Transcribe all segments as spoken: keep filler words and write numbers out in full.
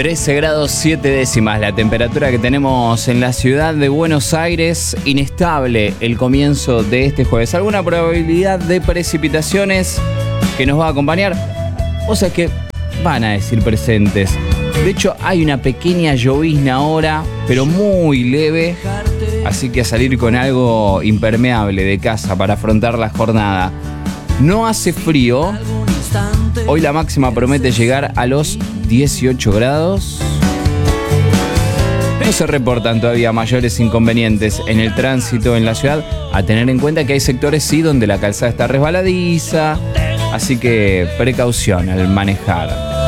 trece grados siete décimas la temperatura que tenemos en la ciudad de Buenos Aires. Inestable el comienzo de este jueves. ¿Alguna probabilidad de precipitaciones que nos va a acompañar? O sea que van a decir presentes. De hecho, hay una pequeña llovizna ahora, pero muy leve. Así que a salir con algo impermeable de casa para afrontar la jornada. No hace frío. Hoy la máxima promete llegar a los dieciocho grados. No se reportan todavía mayores inconvenientes en el tránsito en la ciudad. A tener en cuenta que hay sectores sí donde la calzada está resbaladiza. Así que precaución al manejar.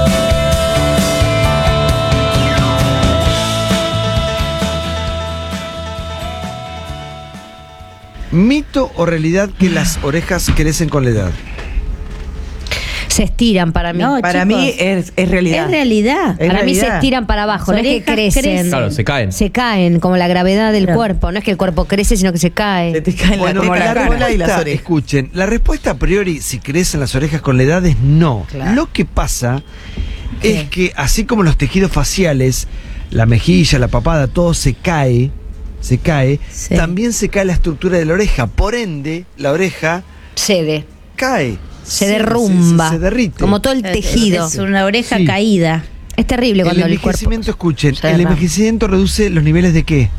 ¿Mito o realidad que las orejas crecen con la edad? Se estiran para mí. No, Para chicos, mí es, es realidad. es realidad. Es para mí se realidad. estiran para abajo, Las no es que orejas crecen. crecen. Claro, se caen. Se caen, como la gravedad del Claro. cuerpo. No es que el cuerpo crece, sino que se Se cae. te caen Bueno, la, como la, la cola y las respuesta, orejas. escuchen, la respuesta a priori, si crecen las orejas con la edad, es no. Claro. Lo que pasa ¿Qué? es que así como los tejidos faciales, la mejilla, la papada, todo se cae, se cae, Sí. también se cae la estructura de la oreja. Por ende, la oreja Cede. cae. Se derrumba. Se, se derrite. Como todo el tejido. Es una oreja Sí. caída. Es terrible el cuando el, cuerpo. envejecimiento, escuchen, se el derrama. envejecimiento reduce los niveles de qué?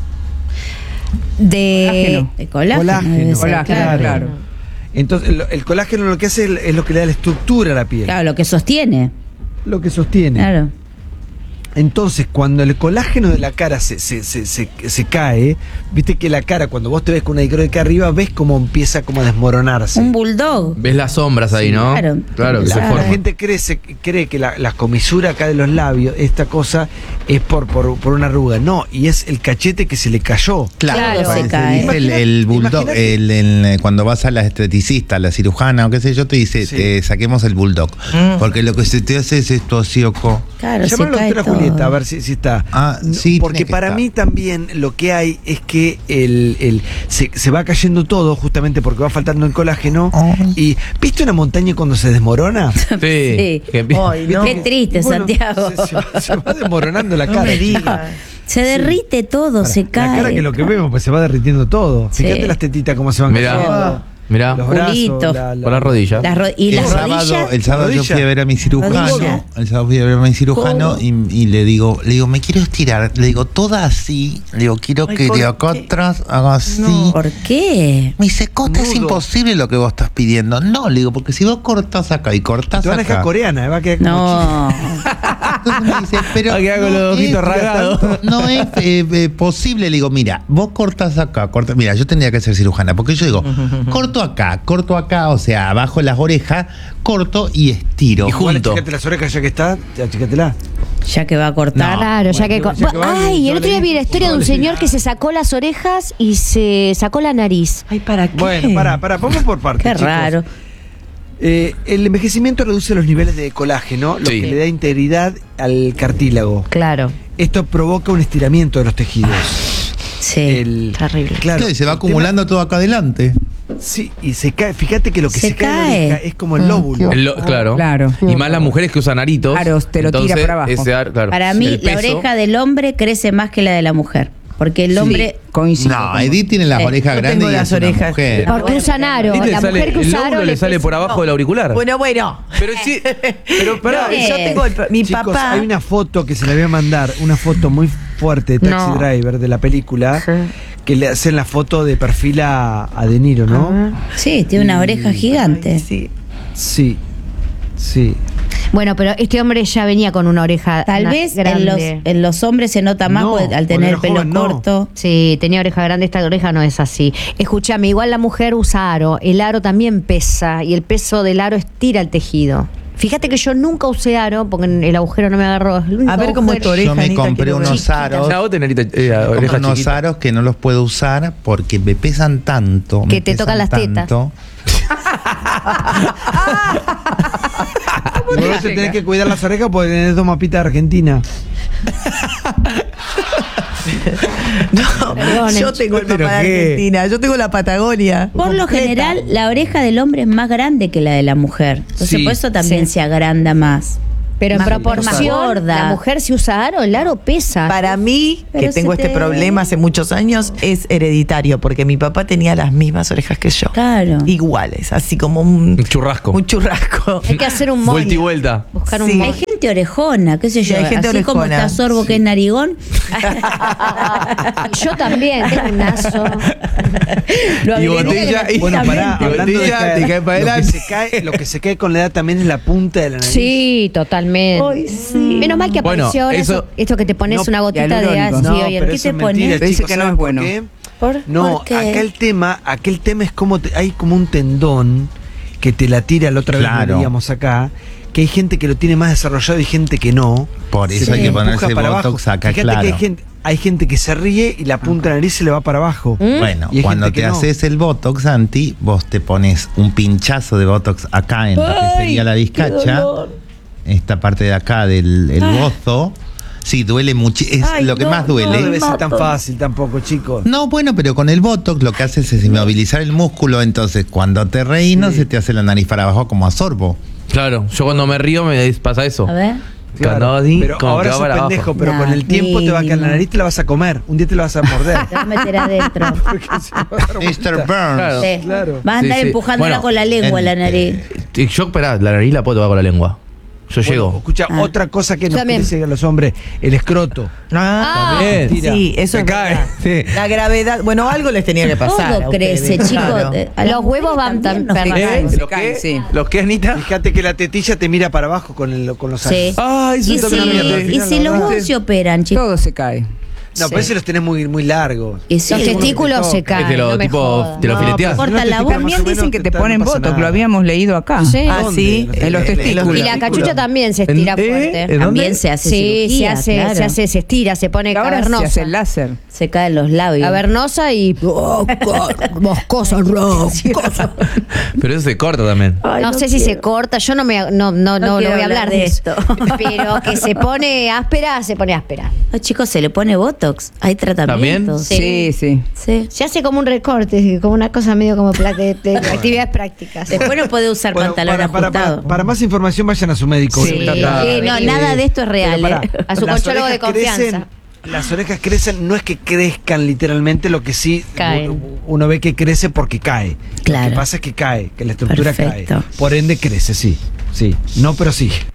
De. De colágeno. Colágeno. debe ser, Colágeno, claro. claro. Entonces, el, el colágeno lo que hace es lo que le da la estructura a la piel, Claro, lo que sostiene. lo que sostiene. Claro. Entonces, cuando el colágeno de la cara se, se, se, se, se cae, viste que la cara, cuando vos te ves con una dicro de acá arriba, ves cómo empieza como a desmoronarse. Un bulldog. Ves las sombras ahí, ¿no? claro. Claro, que se La, la forman. gente cree, se- cree que la, la comisura acá de los labios, esta cosa, es por, por, por una arruga. No, y es el cachete que se le cayó. Claro, Claro, se se cae. dice el, el bulldog, Imagínate. el, el- cuando vas a la esteticista, a la cirujana o qué sé yo, te dice, Sí. te saquemos el bulldog. Mm. Porque lo que se te hace es esto así, ojo. Claro, se Llamar a la cae doctora todo. Julieta a ver si, si está. Ah, No, sí, porque tiene que para estar. mí también lo que hay es que el, el se, se va cayendo todo justamente porque va faltando el colágeno. Ay. Y ¿viste una montaña cuando se desmorona? Sí. Sí. Que empie- Ay, no. Qué triste, Bueno, Santiago. Se, se va, se va desmoronando la No cara. me chica. digas. Se derrite todo, se La cae. cara que lo que vemos, pues se va derritiendo todo. Sí. Fíjate las tetitas cómo se van Mirá. cayendo. Mirá, Los brazos, Culito. la- la- por la rodilla. Las ro- y El las sábado, rodillas. el sábado yo ¿Rodilla? fui a ver a mi cirujano. ¿Rodilla? El sábado fui a ver a mi cirujano ¿Cómo? y, y le digo, le digo, me quiero estirar. Le digo, toda así. Le digo, quiero Ay, que ¿por de acá qué? atrás haga así. No. ¿Por qué? Me dice, Costa, es Nudo. imposible lo que vos estás pidiendo. No, le digo, porque si vos cortás acá y cortás Te van a dejar acá. coreana, va a quedar como No. Entonces me dice, pero Va a quedar con no los ojitos es- rasgados. tanto- No es eh, eh, posible. Le digo, mira, vos cortás acá, cortás. Mira, yo tendría que ser cirujana, porque yo digo, corto acá, corto acá, o sea, abajo las orejas, corto y estiro. Y chico. Igual junto. achicate las orejas ya que está, achicatela. Ya que va a cortar. Claro, ya que. bueno, ya que va, Ay, yo el otro le día vi la digo, historia de un yo le señor digo. que se sacó las orejas y se sacó la nariz. Ay, ¿para qué? Bueno, para, para, vamos por partes. Qué chicos. raro. Eh, el envejecimiento reduce los niveles de colágeno, lo Sí. que le da integridad al cartílago. Claro. Esto provoca un estiramiento de los tejidos. Sí. El, Terrible. claro, y se va el acumulando todo acá adelante. tema- sí, y se cae. Fíjate que lo que Se se, cae, en la cae. oreja es como el lóbulo. El lo- claro. Claro. Y más las mujeres que usan aritos. Claro, te lo tira entonces, por abajo. ese ar- claro, Para mí, el la peso- oreja del hombre crece más que la de la mujer. Porque el hombre. Coincido. No, con Edith tiene las Sí. orejas Yo grandes tengo y las es una orejas- mujer. Por- Porque usan aro. ¿Viste? La Sale- mujer que el usa lóbulo aro le sale pesa- por abajo del auricular. vos. Bueno, bueno. Pero sí, pero pará. No, yo tengo el, mi Chicos, papá. hay una foto que se la voy a mandar, una foto muy fuerte de Taxi No. Driver de la película, que le hacen la foto de perfil a, a De Niro, ¿no? Sí, tiene una oreja gigante. Ay, sí. Sí, sí. Bueno, pero este hombre ya venía con una oreja Tal na- vez grande. en los, en los hombres se nota más No, porque al cuando tener era el pelo joven, no. corto. Sí, tenía oreja grande, esta oreja no es así. Escúchame, igual la mujer usa aro, el aro también pesa y el peso del aro estira el tejido. Fíjate que yo nunca usé aro porque el agujero no me agarró. es el único A ver cómo es tu agujero. oreja. Yo me Anita, compré quiero ver. unos aros. Ya vos tenés arita- eh, Compré oreja unos chiquita. aros que no los puedo usar porque me pesan tanto. Que me te pesan tocan las tetas. tanto. Y vos te tenés que cuidar las orejas porque tenés dos mapitas de Argentina. No, Perdonen, yo tengo el ¿Pero mapa de qué? Argentina, yo tengo la Patagonia. Por lo completa. general, la oreja del hombre es más grande que la de la mujer. Entonces, Sí. por eso también Sí. se agranda más. Pero en Más proporción, gorda. la mujer si usa aro, el aro pesa. Para mí, Pero que tengo se este te- problema hace muchos años, es hereditario, porque mi papá tenía las mismas orejas que yo. Claro. Iguales, así como un, Un churrasco. un churrasco. Hay que hacer un moño. Vuelta y vuelta. Buscar un Sí. moño. Hay gente orejona, qué sé yo. Sí, hay gente así como orejona. está Sorbo, que es narigón. Yo también, tengo un naso. Lo Y agregué botella, gratuitamente. y- Bueno, pará, Y hablando de botella, caer, te cae para lo, que adelante. se cae, lo que se cae con la edad también es la punta de la nariz. Sí, totalmente. Ay, sí. Menos mal que Bueno, apareció ahora eso- eso, esto que te pones No, una gotita de hialurónico. ácido No, y pero ¿qué eso te es pones? mentira, Te dice chicos, que no ¿saben es por bueno. qué? ¿Por- No, por qué? acá el tema, aquel tema es como te- hay como un tendón que te la tira la otra vez Claro. lo veíamos acá, que hay gente que lo tiene más desarrollado y gente que no. Por eso Se hay le que empuja ponerse para abajo. botox acá, Fíjate claro. que hay gente, hay gente que se ríe y la punta de la nariz se le va para abajo. Bueno, Y hay cuando gente te que no. haces el Botox, Anti, vos te pones un pinchazo de Botox acá en lo que sería la discacha, esta parte de acá del el bozo. Sí, duele mucho, es Ay, lo que no, más No duele. debe ser tan mato. fácil tampoco, chicos. No, bueno, pero con el Botox lo que haces es inmovilizar el músculo, entonces cuando te reís no se te hace la nariz para abajo como a sorbo. Claro, yo cuando me río me pasa eso. A ver. Cuando hago así, pero como ahora que va sos para abajo. pendejo, pero No, con el tiempo te va a caer la mínimo. nariz, te la vas a comer. Un día te la vas a morder. Te vas a meter adentro. Porque se va a dar mister vuelta. Burns. Claro. Sí. Claro. Vas a Sí, andar sí. empujándola Bueno, con la lengua en- la nariz. Y yo, esperá, la nariz la puedo tocar con la lengua. Yo Bueno, llego. escucha, Ah. otra cosa que nos También. dicen los hombres, el escroto. Ah, También. sí, eso Se es cae, verdad. sí. La gravedad, bueno, algo les tenía que pasar. a Todo ustedes, crece, chicos. claro. Eh, a las Los huevos mujeres van también tan nos perdidos. pasa. ¿Eh? Se ¿Lo caen, qué? sí. ¿Lo qué, Anita? Fíjate que la tetilla te mira para abajo con, el, con los Sí. años. Ay, Y sí, si, también mierda, al y final, si la los verdad. huevos se operan, chicos. Todo se cae. No, pero ese los tenés muy, muy largos. Y sí, Los algunos testículos que se tocan. caen. Es que lo no me tipo, jodas. te lo No, fileteás. pero Corta si no la te voz. pican más También o menos, dicen que te no ponen pasa voto, nada. que lo habíamos leído acá. Sí. Ah, sí, ¿Dónde? en los En los testículos. Y la cachucha también se ¿En- estira eh? fuerte. ¿En dónde? También se hace Sí, cirugía, se hace, claro. se hace, se estira, se pone Ahora se cavernosa. hace el láser. Se caen los labios. Cavernosa y moscosa, moscosa. Pero eso se corta también. Ay, No sé si se corta, yo no me no no no, No no quiero voy a hablar hablar de de esto. esto. Pero que se pone áspera, se pone áspera. No, chicos, se le pone botox. Hay tratamientos. Sí. Sí, sí. Sí. Se hace como un recorte, como una cosa medio como pla- de, de actividades prácticas. Después no puede usar Bueno, pantalón para, para, ajustado. para, para más información vayan a su médico. Sí. obviamente. Sí, no, nada de esto es real. Pero pará, ¿eh? A su las conchólogo de orejas confianza. crecen, las orejas crecen, no es que crezcan literalmente, lo que sí Caen. u- uno ve que crece porque cae. Lo Claro. que pasa es que cae, que la estructura Perfecto. cae. Por ende crece, sí. Sí. No, pero sí.